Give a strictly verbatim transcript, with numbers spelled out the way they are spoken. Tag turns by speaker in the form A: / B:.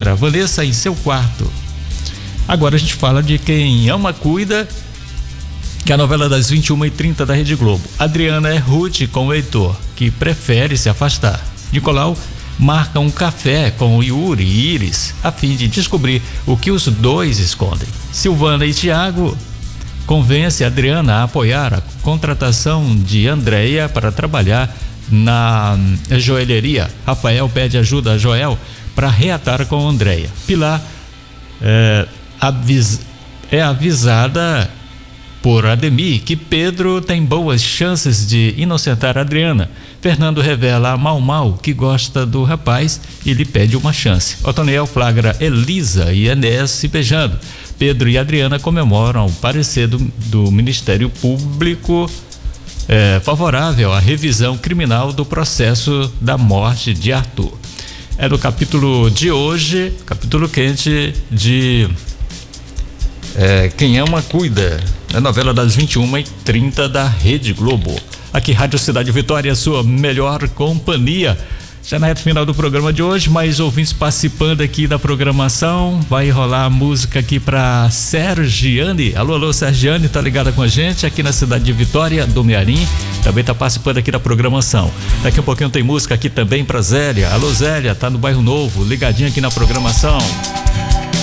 A: flagra Vanessa em seu quarto. Agora a gente fala de Quem Ama Cuida, que é a novela das vinte e uma e trinta da Rede Globo. Adriana é Ruth com o Heitor, que prefere se afastar. Nicolau marca um café com Yuri e Iris, a fim de descobrir o que os dois escondem. Silvana e Tiago convence Adriana a apoiar a contratação de Andréia para trabalhar na joalheria. Rafael pede ajuda a Joel para reatar com Andréia. Pilar é, avis, é avisada por Ademir que Pedro tem boas chances de inocentar Adriana. Fernando revela a Mau Mau que gosta do rapaz e lhe pede uma chance. Otoniel flagra Elisa e Enéas se beijando. Pedro e Adriana comemoram o parecer do, do Ministério Público é, favorável à revisão criminal do processo da morte de Arthur. É no capítulo de hoje, capítulo quente de é, Quem Ama Cuida, a novela das vinte e uma e trinta da Rede Globo. Aqui Rádio Cidade Vitória, sua melhor companhia. Já na reta final do programa de hoje, mais ouvintes participando aqui da programação. Vai rolar a música aqui pra Sergiane. Alô, alô, Sergiane, tá ligada com a gente aqui na cidade de Vitória do Mearim. Também tá participando aqui da programação. Daqui a pouquinho tem música aqui também pra Zélia. Alô, Zélia, tá no Bairro Novo, ligadinha aqui na programação.